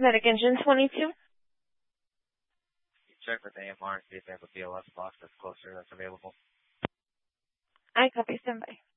Medic Engine 22. Check with AMR and see if they have a BLS box that's closer that's available. I copy. Stand by.